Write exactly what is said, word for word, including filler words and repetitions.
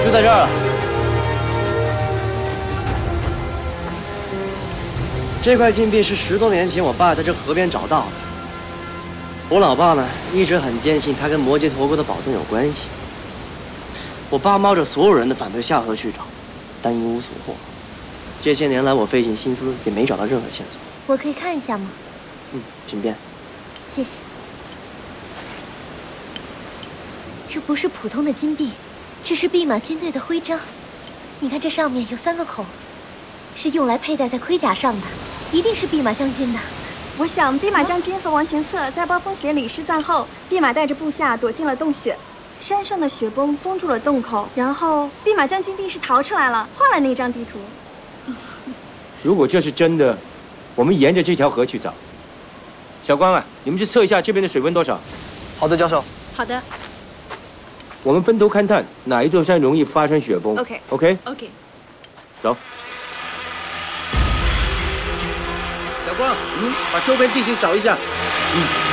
就在这儿了。这块金币是十多年前我爸在这河边找到的。我老爸呢，一直很坚信它跟摩羯驼国的宝藏有关系。我爸冒着所有人的反对下河去找，但一无所获。这些年来，我费尽心思也没找到任何线索。 我可以看一下吗？ 嗯，请便。 谢谢。这不是普通的金币，这是弼马军队的徽章。你看这上面有三个孔，是用来佩戴在盔甲上的，一定是弼马将军的。 我想，弼马将军和王行策在暴风雪里失散后，弼马带着部下躲进了洞穴，山上的雪崩封住了洞口，然后弼马将军定是逃出来了，画了那张地图。 如果这是真的，我们沿着这条河去找。小关啊，你们去测一下这边的水温多少。 好的，教授。 好的。 我们分头勘探哪一座山容易发生雪崩。 OK OK OK。 走。小光，嗯，把周边地形扫一下。嗯。